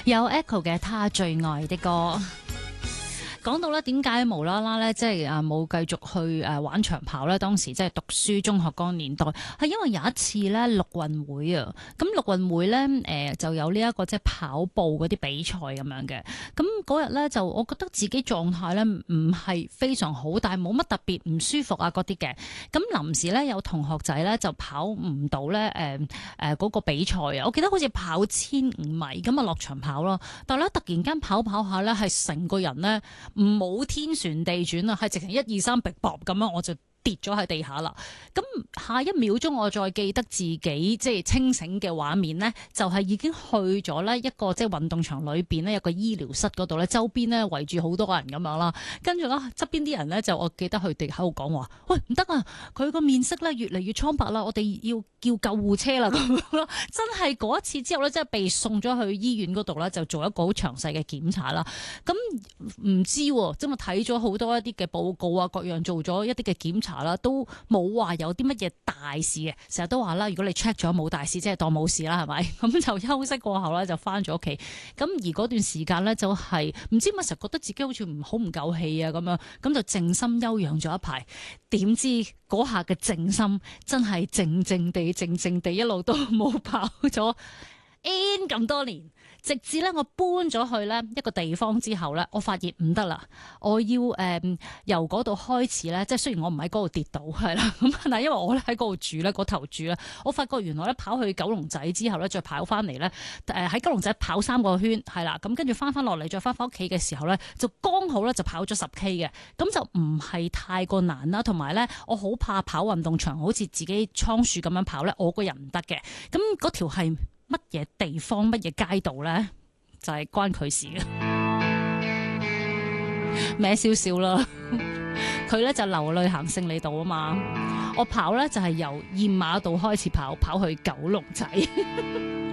有 Echo 嘅他最愛的歌。講到咧，點解無啦啦咧，即係冇繼續去玩長跑咧？當時即係讀書中學嗰個年代，係因為有一次咧陸運會啊，咁陸運會咧就有呢一個即係跑步嗰啲比賽咁樣嘅。咁嗰日咧就我覺得自己狀態咧唔係非常好，但係冇乜特別唔舒服啊嗰啲嘅。咁臨時咧有同學仔咧就跑唔到咧嗰個比賽啊，我記得好似跑1500米咁啊落場跑咯，但係咧突然間跑下咧係成個人咧〜冇天旋地轉啊，係直情1、2、3 big bob 咁樣，我就跌咗喺地下啦。咁下一秒鐘，我再記得自己即係清醒嘅畫面呢，就係已經去咗呢一個即係運動場裏邊呢，有個醫療室嗰度呢，周邊呢圍住好多人咁樣啦。跟住啦，側邊啲人呢，就我記得佢哋喺度講話，喂，唔得啊！佢個面色呢越嚟越蒼白啦，我哋要叫救護車啦咁樣咯。真係嗰一次之後呢，即係被送咗去醫院嗰度呢，就做一個好詳細嘅檢查啦。咁唔知喎，即係睇咗好多一啲嘅報告啊，各樣做咗一啲嘅檢查啦，都冇話有啲乜嘢大事嘅。成日都話啦，如果你 check 咗冇大事，即係當冇事啦，係咪？咁就休息過後咧，就翻咗屋企。咁而嗰段時間咧，就係唔知乜，成日覺得自己好似唔夠氣啊咁樣，咁就靜心休養咗一排。點知嗰下嘅靜心真係靜靜地一路都冇跑咗 N 咁多年。直至咧我搬咗去咧一個地方之後咧，我發現唔得啦，我要由嗰度開始咧，即係雖然我唔喺嗰度跌倒係啦，咁但係因為我咧喺嗰度住咧，嗰頭住咧，我發覺原來咧跑去九龍仔之後咧，再跑翻嚟咧，喺九龍仔跑3個圈係啦，咁跟住翻落嚟再翻屋企嘅時候咧，就剛好咧就跑咗10K 嘅，咁就唔係太過難啦，同埋咧我好怕跑運動場，好似自己倉鼠咁樣跑咧，我個人唔得嘅，咁嗰條係乜嘢地方乜嘢街道咧，就係關佢事嘅，歪少少啦。佢咧就流淚行勝利道啊嘛，我跑咧就係由燕馬道開始跑去九龍仔。